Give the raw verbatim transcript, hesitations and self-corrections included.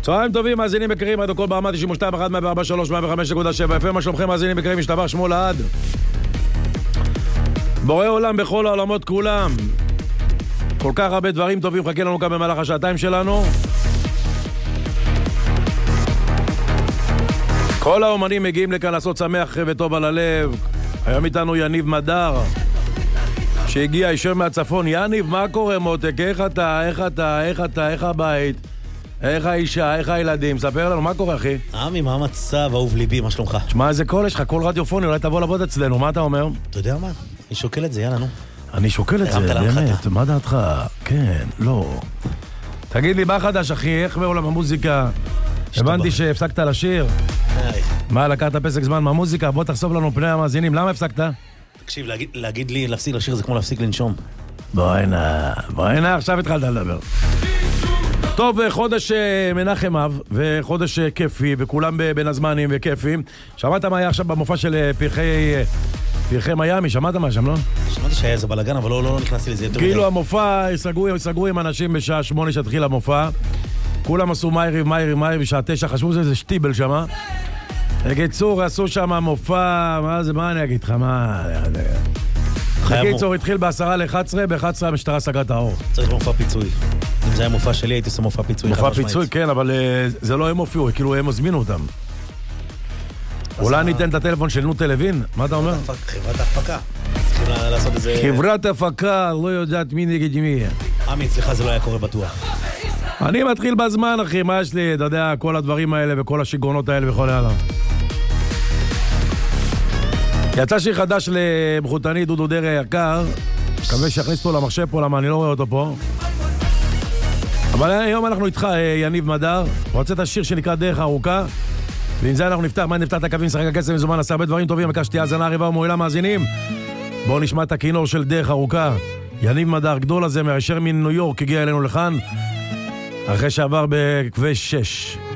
צהריים טובים, מאזינים יקרים, עד הכל ברמה תשעים ושתיים אחת מאה וארבע שלוש מאה וחמש נקודה שבע אף אם. מה שלומכם מאזינים יקרים? משתבח שמו לעד. בורא עולם בכל העולמות כולם. כל כך הרבה דברים טובים חכה לנו כאן במהלך השעתיים שלנו. כל האומנים מגיעים לכאן לעשות שמח וטוב על הלב. היום איתנו יניב מדר שהגיע ישר מהצפון. יניב, מה קורה מותק? איך אתה? איך אתה? איך אתה? איך הבית? איך האישה? איך הילדים? ספר לנו, מה קורה אחי? עמי, מה המצב? אהוב ליבי, מה שלומך? תשמע, איזה קול יש לך, קול רדיופוני, אולי תבוא לעבוד אצלנו, מה אתה אומר? אתה יודע מה? אני שוקל את זה, יאללה נו. אני שוקל את זה, באמת, מה דעתך? כן, לא. תגיד לי, מה חדש אחי? איך בעולם המוזיקה? הבנתי שהפסקת לשיר. מה, לקחת פסק זמן מהמוזיקה? בוא תחשוף לנו פני המאזינים, למה הפסקת? תקשיב, להגיד לי להפסיק לשיר זה כמו להפסיק לנשום. בוא הנה, בוא הנה, עכשיו התחלת לדבר. טוב, חודש מנחם אב, וחודש כיפי, וכולם בין הזמנים וכיפים. שמעת מה היה עכשיו במופע של פרחי, פרחי מיאמי? שמעת מה שם, לא? שמעתי שהיה איזה בלגן, אבל לא, לא נכנסתי לזה יותר מדי. כאילו המופע, סגרו, סגרו עם אנשים בשעה שמונה שהתחיל המופע. כולם עשו מייריב, מייריב, מייריב, בשעה תשע, חשבו שזה שטיבל שמה. בקיצור, עשו שם מופע, מה זה, מה אני אגיד לך, מה... בקיצור, התחיל בעשרה ל-אחת עשרה, ב-אחת עשרה המשטרה סגרה את האור. צריך מופע פיצוי. אם זה היה מופע שלי, הייתי עושה מופע פיצוי. מופע פיצוי, כן, אבל זה לא הם הופיעו, כאילו הם הזמינו אותם. אולי ניתן את הטלפון של נו טלווין? מה אתה אומר? חברת הפקה. צריכים לעשות איזה... חברת הפקה, לא יודעת מי נגד מי. עמי, אצלך זה לא היה קורה בטוח. אני מתחיל בזמן, אחי, מה יש לי? אתה יודע, כל הדברים האלה וכל השיגעונות האלה וכל הלאה. יצא שיר חדש למחותני דודו דרעי היקר. מקווה שיכניס אותו למחשב פה, למה אני לא רואה אותו פה. אבל היום אנחנו איתך, יניב מדר. רוצה את השיר שנקרא דרך ארוכה. ועם זה אנחנו נפתח, מה נפתח את הקווים, שחק הכסף מזומן, עשה הרבה דברים טובים, מקש שתהיה הזנה רבה ומועילה מאזינים. בואו נשמע את הכינור של דרך ארוכה. יניב מדר, גדול הזה, מהישר מניו יורק, הגיע אלינו לכאן. אחרי שעבר בכביש שש.